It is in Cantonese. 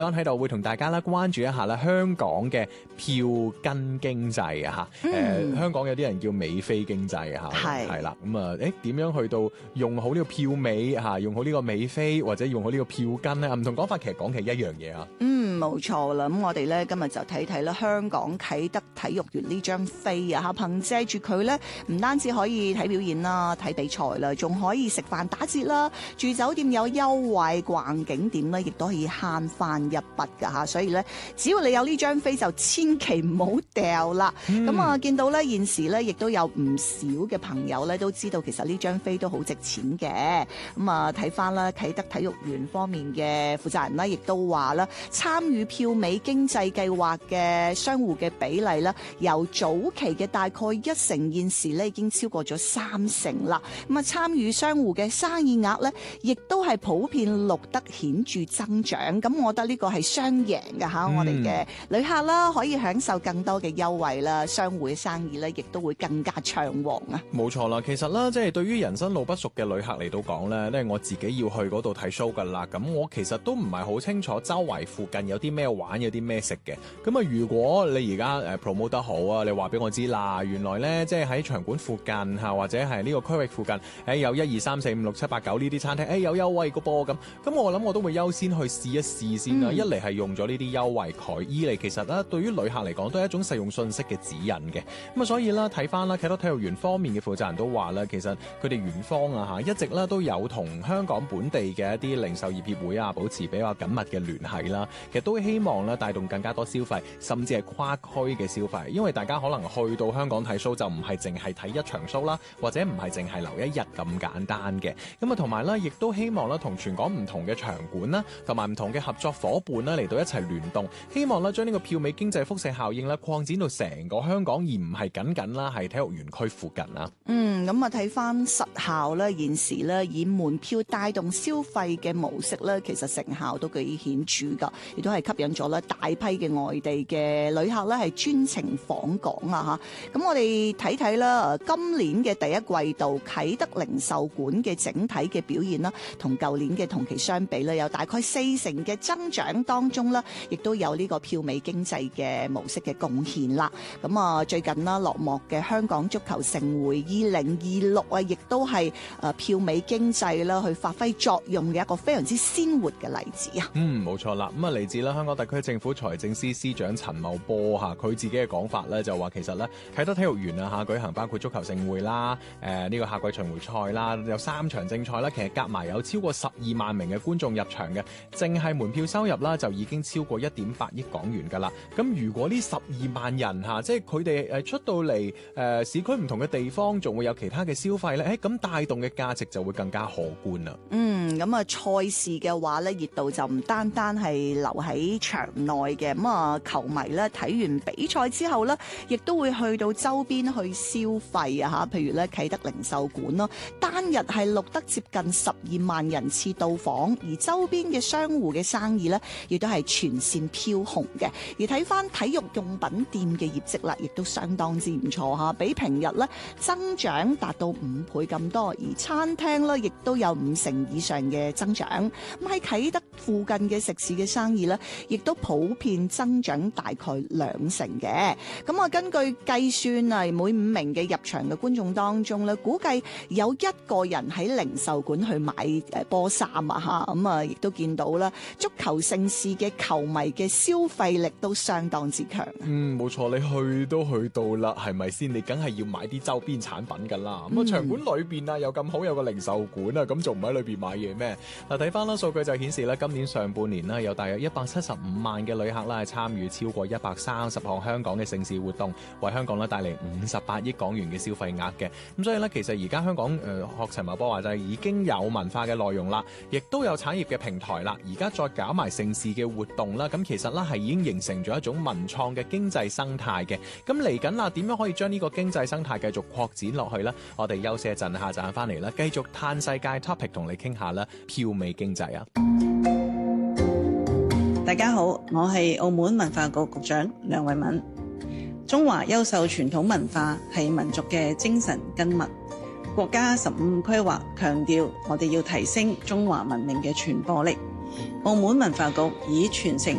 喺度會同大家啦關注一下啦香港嘅票根經濟啊嚇，香港有啲人叫美飛經濟啊嚇，係啦，咁啊點樣去到用好呢個票尾嚇，用好呢個美飛或者用好呢個票根咧？唔同講法其實講嘅一樣嘢啊。 冇錯啦，咁我哋咧今日就睇睇啦香港啟德體育園呢張飛啊嚇，憑藉住佢咧唔單止可以睇表演啦、睇比賽啦，仲可以食飯打折啦，住酒店有優惠，逛景點咧亦都可以慳翻一筆㗎嚇，所以咧只要你有呢張飛就千祈唔好掉啦。咁見到咧現時咧亦都有唔少嘅朋友咧都知道其實呢張飛都好值錢嘅。睇翻啦啟德體育園方面嘅負責人啦，亦都話啦參與票尾經濟計劃嘅商戶嘅比例啦，由早期嘅大概1成，現時咧已經超過咗3成啦。參與商戶嘅生意額咧，亦都係普遍錄得顯著增長。咁我覺得呢個係雙贏嘅嚇，我哋嘅旅客啦可以享受更多嘅優惠啦，商戶嘅生意咧亦都會更加暢旺啊！ 冇錯啦，其實啦，即係對於人生路不熟嘅旅客嚟到講咧，都係我自己要去嗰度睇 show 噶啦。咁我其實都唔係好清楚周圍附近有啲咩玩，有啲咩食嘅。咁啊，如果你而家promote 得好啊，你話俾我知啦，原來咧即係喺場館附近嚇，或者係呢個區域附近，有1、2、3、4、5、6、7、8、9呢啲餐廳，有優惠個噃咁我諗我都會優先去試一試先啦。一嚟係用咗呢啲優惠佢，二嚟其實咧對於旅客嚟講都係一種實用信息嘅指引嘅。咁所以啦，睇翻啦啟德體育園方面嘅負責人都話啦，其實佢哋園方啊一直咧都有同香港本地嘅一啲零售業協會啊保持比較緊密嘅聯繫啦。其實都希望咧帶動更加多消費，甚至係跨區嘅消費，因為大家可能去到香港睇 show 就唔係淨係睇一場 show 啦，或者唔係淨係留一日咁簡單嘅。咁同埋咧，亦都希望咧同全港唔同嘅場館啦，同埋唔同嘅合作夥伴啦嚟到一齊聯動，希望咧將呢個票尾經濟輻射效應咧擴展到成個香港，而唔係僅啦係體育園區附近啦。 睇翻實效咧，現時咧以門票帶動消費嘅模式咧，其實成效都幾顯著噶，亦都係吸引咗咧大批嘅外地嘅旅客咧係專程訪港啊嚇。咁我哋睇睇啦，今年嘅第一季度啟德零售館嘅整體嘅表現啦，同舊年嘅同期相比咧，有大概4成嘅增長當中咧，亦都有呢個票尾經濟嘅模式嘅貢獻啦。最近啦落幕嘅香港足球盛會2026啊，亦都係票尾經濟啦去發揮作用嘅一個非常之鮮活嘅例子啊。 冇錯啦。嚟自啦香港特區政府財政司司長陳茂波佢自己嘅講法咧，就話其實咧啟德體育園啊舉行包括足球盛會啦，呢個夏季巡迴賽啦，有3場正賽啦，其實夾埋有超過12萬名嘅觀眾入場嘅，淨係門票收入啦就已經超過1.8億港元㗎啦。咁如果呢12萬人即係佢哋出到嚟市區唔同嘅地方，仲會有其他嘅消費咧，咁帶動嘅價值就會更加可觀啦。 賽事嘅話咧，熱度就唔單單係留喺場內嘅，球迷咧睇完比賽之後咧，亦都會去到周邊去消費啊嚇，譬如咧啟德零售館咯，單日係錄得接近12萬人次到訪，而周邊嘅商戶嘅生意咧，亦都係全線飄紅嘅。而睇翻體育用品店嘅業績啦，亦都相當之唔錯嚇，比平日咧增長達到5倍咁多，而餐廳咧亦都有5成以上嘅增長。喺啟德附近嘅食肆嘅生意咧，亦都普遍增長大概2成嘅。根據計算啊，每5名嘅入場嘅觀眾當中咧，估計有1個人喺零售館去買波衫啊嚇。亦都見到啦，足球盛事嘅球迷嘅消費力都相當之強。 冇錯，你去都去到啦，係咪先？你梗係要買啲周邊產品㗎啦。場館裏邊啊，又咁好，有個零售館啊，咁仲唔喺裏邊買嘢咩？睇翻啦，數據就顯示咧，今年上半年咧有大約175萬嘅旅客啦，係參與超過130項香港嘅盛事活動，為香港咧帶嚟58億港元嘅消費額嘅。咁所以咧，其實而家香港學陳茂波話就係已經有文化嘅內容啦，亦都有產業嘅平台啦。而家再搞埋盛事嘅活動啦，咁其實咧係已經形成咗一種文創嘅經濟生態嘅。咁嚟緊啦，點樣可以將呢個經濟生態繼續擴展落去呢？我哋休息一陣，下陣翻嚟啦，繼續嘆世界 topic 同你傾下啦，票尾經濟啊！ 大家好，我係澳門文化局局長梁慧敏。中華優秀傳統文化係民族嘅精神根脈。國家15規劃強調，我哋要提升中華文明嘅傳播力， 澳門文化局以傳承